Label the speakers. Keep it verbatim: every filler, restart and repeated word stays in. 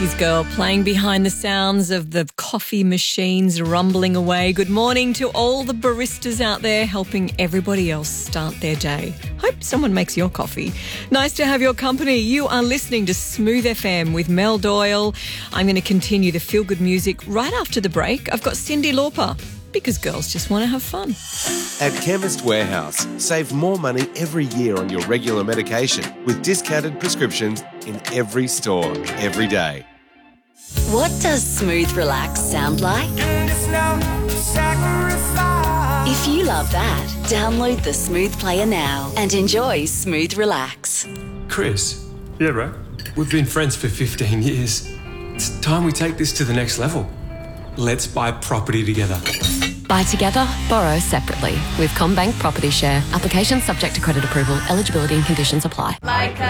Speaker 1: His girl playing behind the sounds of the coffee machines rumbling away. Good morning to all the baristas out there helping everybody else start their day. Hope someone makes your coffee. Nice to have your company. You are listening to Smooth F M with Mel Doyle. I'm going to continue the feel-good music right after the break. I've got Cyndi Lauper, because girls just want to have fun.
Speaker 2: At Chemist Warehouse, save more money every year on your regular medication with discounted prescriptions in every store, every day.
Speaker 3: What does Smooth Relax sound like? If you love that, download the Smooth Player now and enjoy Smooth Relax.
Speaker 4: Chris.
Speaker 5: Yeah, bro?
Speaker 4: We've been friends for fifteen years. It's time we take this to the next level. Let's buy property together.
Speaker 6: Buy together, borrow separately with CommBank Property Share. Application subject to credit approval. Eligibility and conditions apply.
Speaker 7: Like a